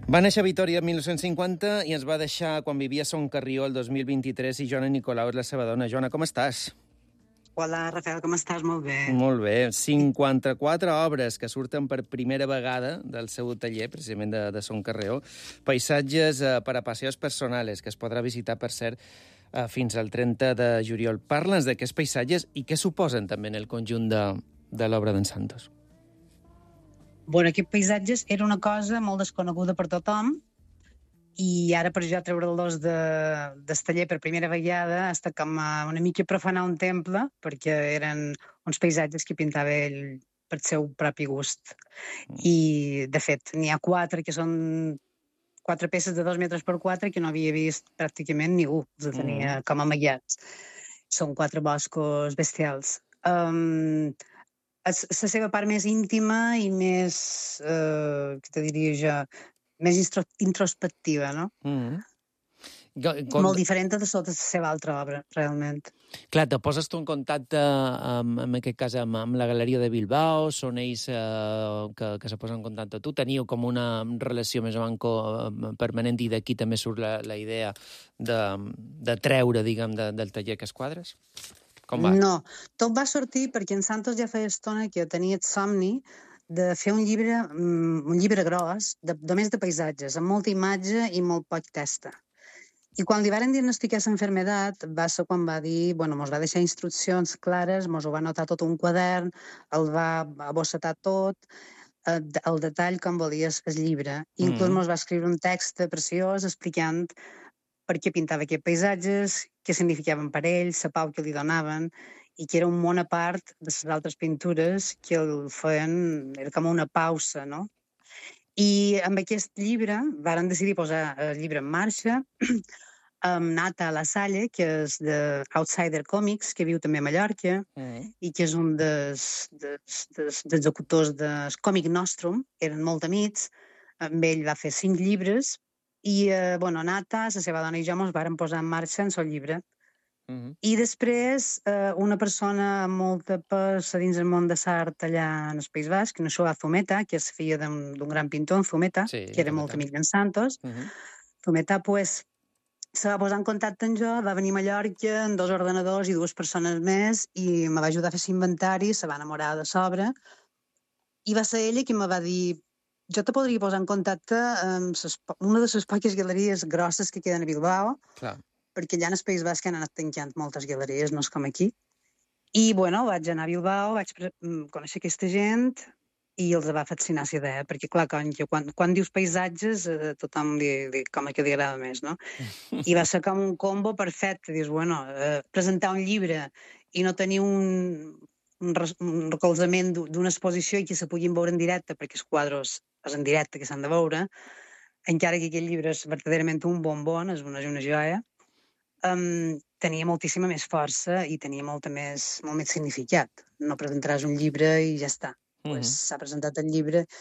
Va néixer a Vitòria el 1950 i ens va deixar quan vivia a Son Carrió el 2023 i Joana Nicolau és la seva dona. Joana, com estàs? Hola, Rafael, com estàs? Molt bé. Molt bé. 54 obres que surten per primera vegada del seu taller, precisament de Son Carrió. Paisatges per a paseos personales, que es podrà visitar, per cert, fins al 30 de juliol. Parla'ns d'aquests paisatges i què suposen també en el conjunt de l'obra d'en Santos. Bueno, aquests paisatges era una cosa molt desconeguda per tothom i ara per jo treure'ls del taller per primera vegada ha estat com una mica profanar un temple perquè eren uns paisatges que pintava ell per seu propi gust. I, de fet, n'hi ha 4 que són 4 peces de 2 metres per 4 que no havia vist pràcticament ningú. Els tenia com amagats. Són 4 boscos bestials. La seva part més íntima i més, què te diria jo, més introspectiva, no? Molt diferent de tota la seva altra obra, realment. Clar, te poses tu en contacte, en aquest cas, amb la Galeria de Bilbao, són ells que se posen en contacte amb tu, teniu com una relació més o menys permanent i d'aquí també surt la idea de treure, diguem, del taller aquests quadres? Com va? No, tot va sortir perquè en Santos ja feia estona que tenia el somni de fer un llibre gros, només de paisatges, amb molta imatge i molt poc texta. I quan li varen diagnosticar l'enfermedat, va ser quan va dir, mos va deixar instruccions clares, mos ho va anotar tot un quadern, el va abossetar tot, el detall com volia el llibre. Inclús mos va escriure un text preciós explicant per què pintava aquests paisatges, què significaven per ell, la pau que li donaven, i que era un món a part de les altres pintures que el feien, era com una pausa, no? I amb aquest llibre varen decidir posar el llibre en marxa amb Nata La Salle, que és d'Outsider Comics, que viu també a Mallorca, i que és un dels executors del Còmic Nostrum, eren molt amics, amb ell va fer 5 llibres, i Nata, la seva dona i jo ens vàrem posar en marxa en el llibre. I després una persona amb molta pes dins el món de l'art allà en el País Basc, Nochoa Zumeta, que és filla d'un gran pintor, en Zumeta, que era molt amic d'en Santos. Zumeta, se va posar en contacte amb jo, va venir a Mallorca amb 2 ordenadors i 2 persones més i me va ajudar a fer l'inventari, se va enamorar de l'obra i va ser ella qui me va dir: jo te podria posar en contacte amb una de les poques galeries grosses que queden a Bilbao, perquè allà en el País Basc han anat tancant moltes galeries, no és com aquí. I, vaig anar a Bilbao, vaig conèixer aquesta gent i els va fascinar la idea, perquè, clar, quan dius paisatges, tothom com que li agrada més, no? I va ser com un combo perfecte. Dius, presentar un llibre i no tenir un recolzament d'una exposició i que se puguin veure en directe, perquè els quadres és en directe que s'han de veure, encara que aquest llibre és verdaderament un bombón, és una joia, tenia moltíssima més força i tenia molt més significat. No presentaràs un llibre i ja està. S'ha presentat el llibre